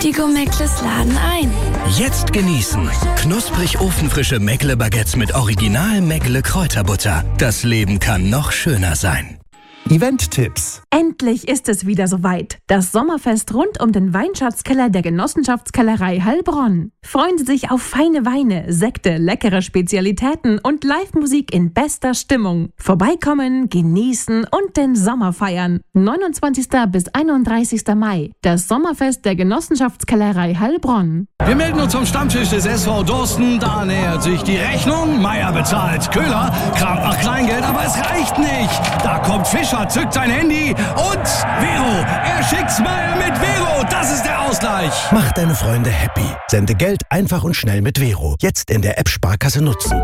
Die Go-Meckles laden ein. Jetzt genießen. Knusprig ofenfrische Meckle-Baguettes mit Original Meckle-Kräuterbutter. Das Leben kann noch schöner sein. Event-Tipps. Endlich ist es wieder soweit. Das Sommerfest rund um den Weinschatzkeller der Genossenschaftskellerei Heilbronn. Freuen Sie sich auf feine Weine, Sekte, leckere Spezialitäten und Live-Musik in bester Stimmung. Vorbeikommen, genießen und den Sommer feiern. 29. bis 31. Mai. Das Sommerfest der Genossenschaftskellerei Heilbronn. Wir melden uns zum Stammtisch des SV Dorsten. Da nähert sich die Rechnung. Meier bezahlt. Köhler kramt nach Kleingeld, aber es reicht nicht. Da kommt Fischer, zückt sein Handy und Vero. Er schickt's Meier mit Vero. Das ist der Ausgleich. Mach deine Freunde happy. Sende Geld einfach und schnell mit Vero. Jetzt in der App Sparkasse nutzen.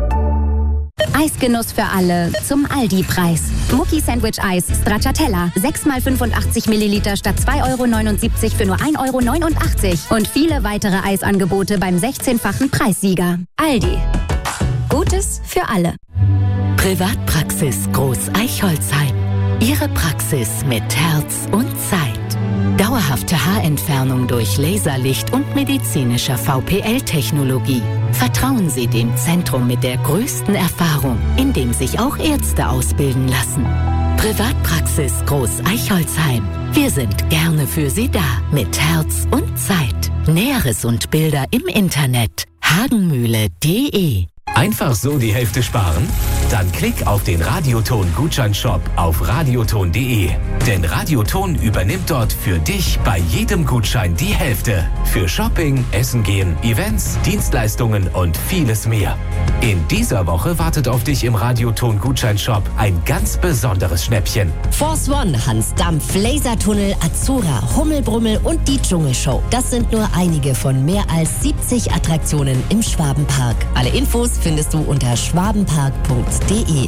Eisgenuss für alle zum Aldi-Preis. Mucki Sandwich Eis Stracciatella. 6 x 85 Milliliter statt 2,79 € für nur 1,89 €. Und viele weitere Eisangebote beim 16-fachen Preissieger. Aldi. Gutes für alle. Privatpraxis Groß Eichholzheim. Ihre Praxis mit Herz und Zeit. Dauerhafte Haarentfernung durch Laserlicht und medizinischer VPL-Technologie. Vertrauen Sie dem Zentrum mit der größten Erfahrung, in dem sich auch Ärzte ausbilden lassen. Privatpraxis Groß Eichholzheim. Wir sind gerne für Sie da, mit Herz und Zeit. Näheres und Bilder im Internet hagenmühle.de. Einfach so die Hälfte sparen? Dann klick auf den Radioton-Gutscheinshop auf radioton.de. Denn Radioton übernimmt dort für dich bei jedem Gutschein die Hälfte. Für Shopping, Essen gehen, Events, Dienstleistungen und vieles mehr. In dieser Woche wartet auf dich im Radioton-Gutscheinshop ein ganz besonderes Schnäppchen. Force One, Hans Dampf, Lasertunnel, Azura, Hummelbrummel und die Dschungelshow. Das sind nur einige von mehr als 70 Attraktionen im Schwabenpark. Alle Infos findest du unter schwabenpark.de.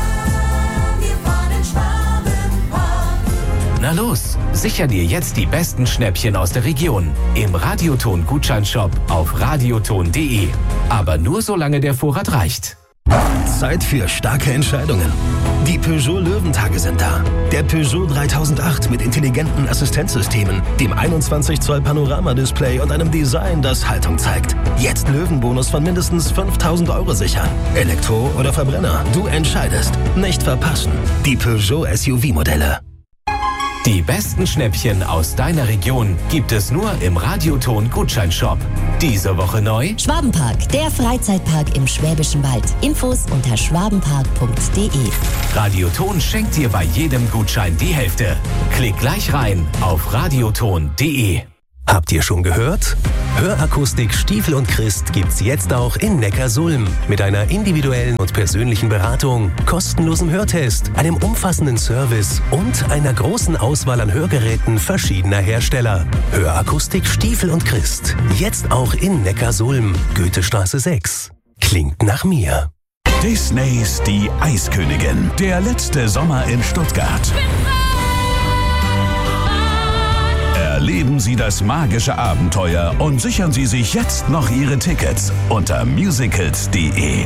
Na los, sicher dir jetzt die besten Schnäppchen aus der Region im Radioton-Gutscheinshop auf radioton.de. Aber nur solange der Vorrat reicht. Zeit für starke Entscheidungen. Die Peugeot Löwentage sind da. Der Peugeot 3008 mit intelligenten Assistenzsystemen, dem 21 Zoll Panoramadisplay und einem Design, das Haltung zeigt. Jetzt Löwenbonus von mindestens 5.000 € sichern. Elektro oder Verbrenner, du entscheidest. Nicht verpassen. Die Peugeot SUV-Modelle. Die besten Schnäppchen aus deiner Region gibt es nur im Radioton-Gutscheinshop. Diese Woche neu: Schwabenpark, der Freizeitpark im Schwäbischen Wald. Infos unter schwabenpark.de. Radioton schenkt dir bei jedem Gutschein die Hälfte. Klick gleich rein auf radioton.de. Habt ihr schon gehört? Hörakustik Stiefel und Christ gibt's jetzt auch in Neckarsulm. Mit einer individuellen und persönlichen Beratung, kostenlosem Hörtest, einem umfassenden Service und einer großen Auswahl an Hörgeräten verschiedener Hersteller. Hörakustik Stiefel und Christ. Jetzt auch in Neckarsulm. Goethestraße 6. Klingt nach mir. Disneys Die Eiskönigin. Der letzte Sommer in Stuttgart. Erleben Sie das magische Abenteuer und sichern Sie sich jetzt noch Ihre Tickets unter musicals.de.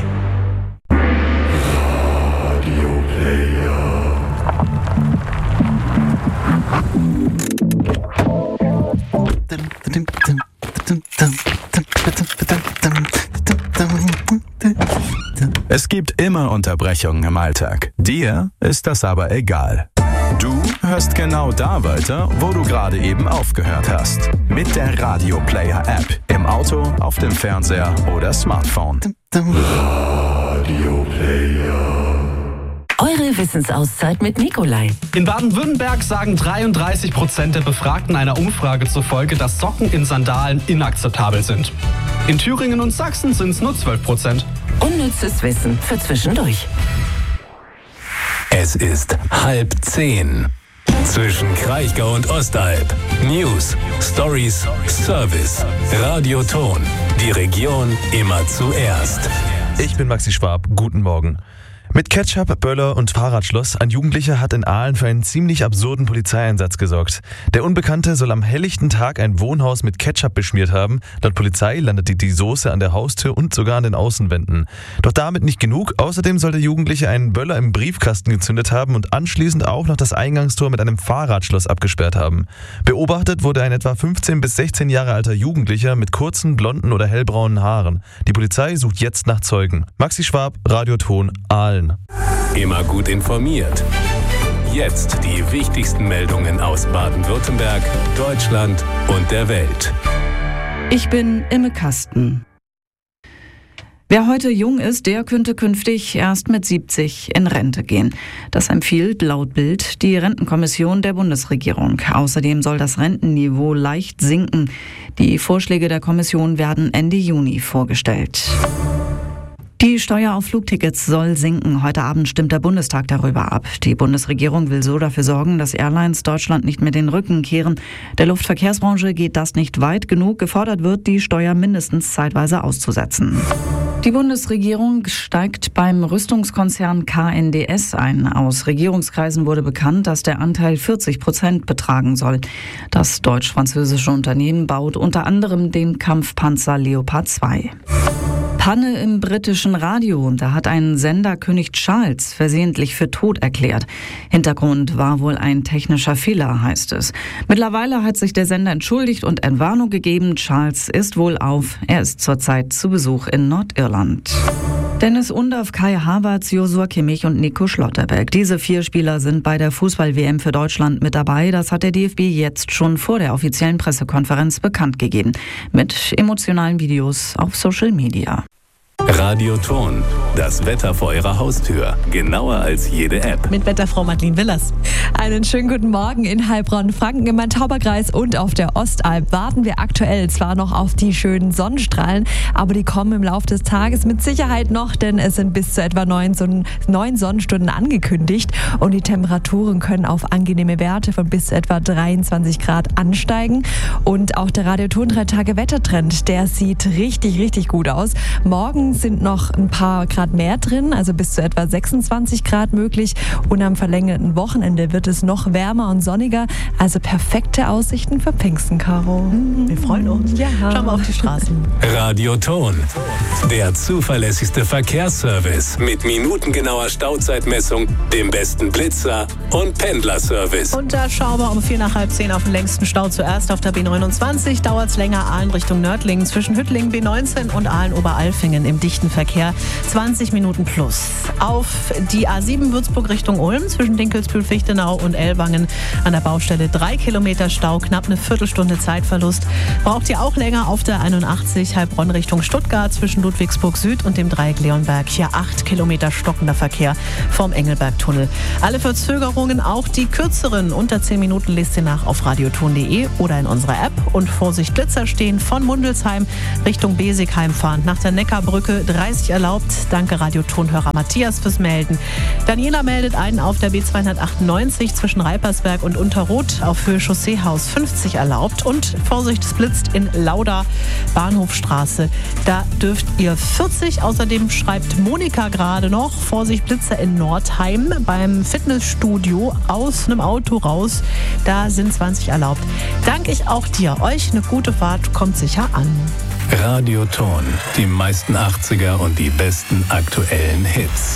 Es gibt immer Unterbrechungen im Alltag. Dir ist das aber egal. Du hörst genau da weiter, wo du gerade eben aufgehört hast. Mit der Radio Player App. Im Auto, auf dem Fernseher oder Smartphone. Radio Player. Eure Wissensauszeit mit Nikolai. In Baden-Württemberg sagen 33% der Befragten einer Umfrage zufolge, dass Socken in Sandalen inakzeptabel sind. In Thüringen und Sachsen sind es nur 12%. Unnützes Wissen für zwischendurch. Es ist 9:30. Zwischen Kraichgau und Ostalb. News, Stories, Service. Radioton. Die Region immer zuerst. Ich bin Maxi Schwab. Guten Morgen. Mit Ketchup, Böller und Fahrradschloss, ein Jugendlicher hat in Aalen für einen ziemlich absurden Polizeieinsatz gesorgt. Der Unbekannte soll am helllichten Tag ein Wohnhaus mit Ketchup beschmiert haben. Laut Polizei landete die Soße an der Haustür und sogar an den Außenwänden. Doch damit nicht genug. Außerdem soll der Jugendliche einen Böller im Briefkasten gezündet haben und anschließend auch noch das Eingangstor mit einem Fahrradschloss abgesperrt haben. Beobachtet wurde ein etwa 15 bis 16 Jahre alter Jugendlicher mit kurzen, blonden oder hellbraunen Haaren. Die Polizei sucht jetzt nach Zeugen. Maxi Schwab, Radioton, Aalen. Immer gut informiert. Jetzt die wichtigsten Meldungen aus Baden-Württemberg, Deutschland und der Welt. Ich bin Imme Kasten. Wer heute jung ist, der könnte künftig erst mit 70 in Rente gehen. Das empfiehlt laut Bild die Rentenkommission der Bundesregierung. Außerdem soll das Rentenniveau leicht sinken. Die Vorschläge der Kommission werden Ende Juni vorgestellt. Die Steuer auf Flugtickets soll sinken. Heute Abend stimmt der Bundestag darüber ab. Die Bundesregierung will so dafür sorgen, dass Airlines Deutschland nicht mehr den Rücken kehren. Der Luftverkehrsbranche geht das nicht weit genug. Gefordert wird, die Steuer mindestens zeitweise auszusetzen. Die Bundesregierung steigt beim Rüstungskonzern KNDS ein. Aus Regierungskreisen wurde bekannt, dass der Anteil 40% betragen soll. Das deutsch-französische Unternehmen baut unter anderem den Kampfpanzer Leopard 2. Panne im britischen Radio. Da hat ein Sender König Charles versehentlich für tot erklärt. Hintergrund war wohl ein technischer Fehler, heißt es. Mittlerweile hat sich der Sender entschuldigt und Entwarnung gegeben. Charles ist wohlauf. Er ist zurzeit zu Besuch in Nordirland. Dennis Undaff, Kai Havertz, Joshua Kimmich und Nico Schlotterbeck. Diese 4 Spieler sind bei der Fußball-WM für Deutschland mit dabei. Das hat der DFB jetzt schon vor der offiziellen Pressekonferenz bekannt gegeben. Mit emotionalen Videos auf Social Media. Radioton, das Wetter vor Ihrer Haustür. Genauer als jede App. Mit Wetterfrau Madeleine Willers. Einen schönen guten Morgen in Heilbronn, Franken im Main-Tauber-Kreis und auf der Ostalb warten wir aktuell zwar noch auf die schönen Sonnenstrahlen, aber die kommen im Laufe des Tages mit Sicherheit noch, denn es sind bis zu etwa 9 Sonnenstunden angekündigt und die Temperaturen können auf angenehme Werte von bis zu etwa 23 Grad ansteigen. Und auch der Radioton 3-Tage-Wettertrend, der sieht richtig, richtig gut aus. Morgen sind noch ein paar Grad mehr drin, also bis zu etwa 26 Grad möglich. Und am verlängerten Wochenende wird es noch wärmer und sonniger. Also perfekte Aussichten für Pfingsten, Caro. Wir freuen uns. Ja. Schauen wir auf die Straßen. Radioton, der zuverlässigste Verkehrsservice mit minutengenauer Stauzeitmessung, dem besten Blitzer und Pendlerservice. Und da schauen wir um 10:45 auf den längsten Stau. Zuerst auf der B29 dauert es länger, Aalen Richtung Nördlingen, zwischen Hüttlingen B19 und Aalen-Oberalfingen im dichten Verkehr 20 Minuten plus. Auf die A7 Würzburg Richtung Ulm zwischen Dinkelsbühl, Fichtenau und Ellwangen an der Baustelle 3 Kilometer Stau, knapp eine Viertelstunde Zeitverlust. Braucht ihr auch länger auf der 81 Heilbronn Richtung Stuttgart zwischen Ludwigsburg Süd und dem Dreieck Leonberg. Hier 8 Kilometer stockender Verkehr vom Engelbergtunnel. Alle Verzögerungen, auch die kürzeren, unter 10 Minuten, lest ihr nach auf radioton.de oder in unserer App. Und Vorsicht, Blitzer stehen von Mundelsheim Richtung Besigheim fahrend nach der Neckarbrücke 30 erlaubt. Danke Radiotonhörer Matthias fürs Melden. Daniela meldet einen auf der B298 zwischen Reipersberg und Unterroth auf Höhe Chausseehaus 50 erlaubt. Und Vorsicht, es blitzt in Lauda, Bahnhofstraße. Da dürft ihr 40. Außerdem schreibt Monika gerade noch, Vorsicht, Blitzer in Nordheim beim Fitnessstudio aus einem Auto raus. Da sind 20 erlaubt. Danke ich auch dir. Euch eine gute Fahrt, kommt sicher an. Radioton, die meisten 80er und die besten aktuellen Hits.